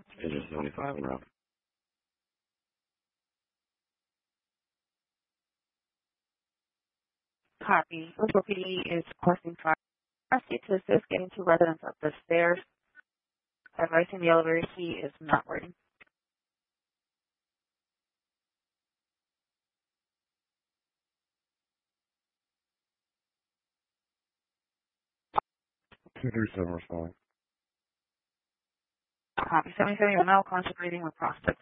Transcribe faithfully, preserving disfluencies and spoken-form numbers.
Engine seventy-five and route. Copy. Louisville P D is requesting fire seat to assist getting two residents up the stairs. Advising the elevator key is not working. two three seven respond. Copy. seventy-seven, you're now concentrating with prospects.